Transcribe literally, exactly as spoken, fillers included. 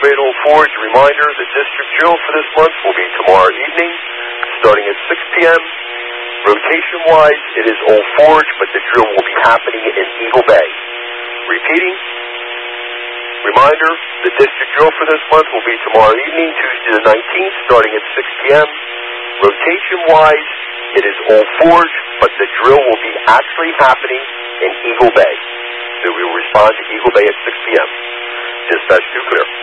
Bay to Old Forge. Reminder, the district drill for this month will be tomorrow evening, starting at six p m Rotation-wise, it is Old Forge, but the drill will be happening in Eagle Bay. Repeating, reminder, the district drill for this month will be tomorrow evening, Tuesday the nineteenth, starting at six p m Rotation-wise, it is Old Forge, but the drill will be actually happening in Eagle Bay. So we will respond to Eagle Bay at six p m Dispatch two clear.